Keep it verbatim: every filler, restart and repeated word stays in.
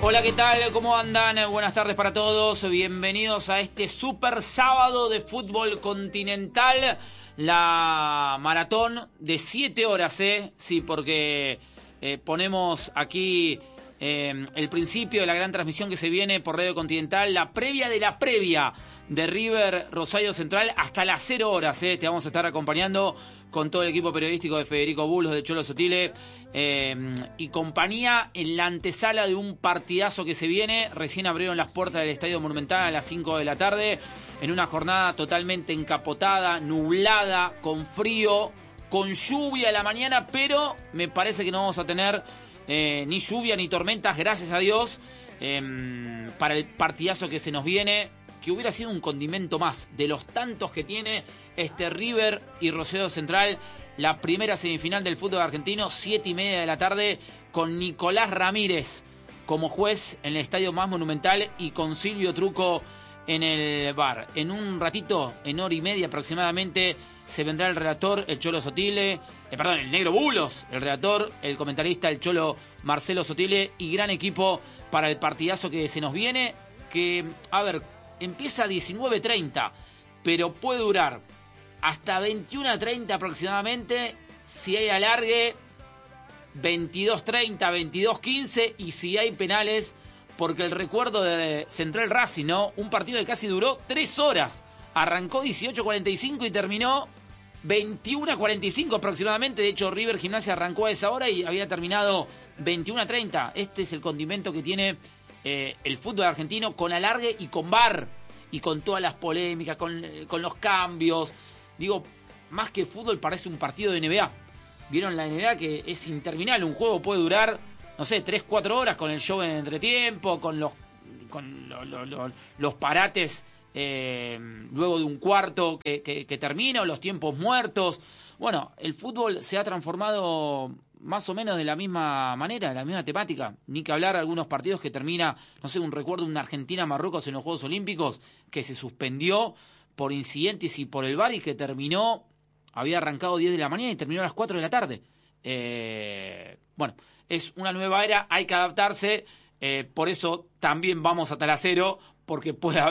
Hola, ¿qué tal? ¿Cómo andan? Buenas tardes para todos. Bienvenidos a este super sábado de fútbol continental. La maratón de siete horas, ¿eh? Sí, porque eh, ponemos aquí eh, el principio de la gran transmisión que se viene por Radio Continental. La previa de la previa de River Rosario Central hasta las cero horas, ¿eh? Te vamos a estar acompañando con todo el equipo periodístico de Federico Bulos, de Cholo Sotile eh, y compañía en la antesala de un partidazo que se viene. Recién abrieron las puertas del Estadio Monumental a las cinco de la tarde, en una jornada totalmente encapotada, nublada, con frío, con lluvia a la mañana, pero me parece que no vamos a tener eh, ni lluvia ni tormentas, gracias a Dios, eh, para el partidazo que se nos viene, que hubiera sido un condimento más de los tantos que tiene este River y Rosario Central. La primera semifinal del fútbol argentino, siete y media de la tarde, con Nicolás Ramírez como juez en el estadio más monumental y con Silvio Truco en el V A R. En un ratito, en hora y media aproximadamente, se vendrá el relator, el Cholo Sotile, eh, perdón, el Negro Bulos, el relator, el comentarista, el Cholo Marcelo Sotile, y gran equipo para el partidazo que se nos viene, que, a ver, empieza a diecinueve treinta, pero puede durar hasta veintiuno treinta aproximadamente, si hay alargue, veintidós treinta, veintidós quince, y si hay penales, porque el recuerdo de Central Racing, ¿no? Un partido que casi duró tres horas. Arrancó dieciocho cuarenta y cinco y terminó veintiuno cuarenta y cinco aproximadamente. De hecho, River Gimnasia arrancó a esa hora y había terminado veintiuno treinta. Este es el condimento que tiene eh, el fútbol argentino, con alargue y con V A R, y con todas las polémicas, con, con los cambios. Digo, más que fútbol parece un partido de N B A. ¿Vieron la N B A que es interminable? Un juego puede durar, no sé, tres cuatro horas, con el show en entretiempo, con los, con lo, lo, lo, los parates eh, luego de un cuarto que, que, que termina, o los tiempos muertos. Bueno, el fútbol se ha transformado más o menos de la misma manera, de la misma temática. Ni que hablar algunos partidos que termina, no sé, un recuerdo de una Argentina-Marruecos en los Juegos Olímpicos, que se suspendió por incidentes y por el V A R, y que terminó, había arrancado diez de la mañana y terminó a las cuatro de la tarde. Eh, bueno, es una nueva era, hay que adaptarse, eh, por eso también vamos hasta la cero, porque puede haber